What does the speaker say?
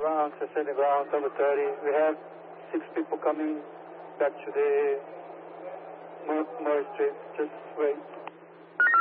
Ground, ascending ground, tower 30. We have 6 people coming back to the Murray Street. Just wait.